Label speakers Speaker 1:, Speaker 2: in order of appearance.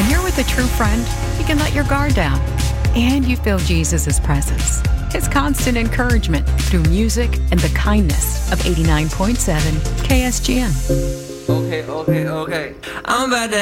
Speaker 1: you're with a true friend, you can let your guard down. And you feel Jesus' presence, His constant encouragement through music and the kindness of 89.7 KSGM.
Speaker 2: Okay. I'm about to